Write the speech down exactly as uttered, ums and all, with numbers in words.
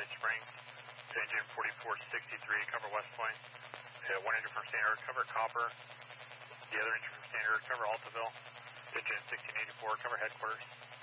Mid Springs. Engine forty-four sixty-three, cover West Point. Uh, one engine from Standard, cover Copper. The other engine from Standard, cover Altaville. Engine sixteen eighty-four, cover headquarters.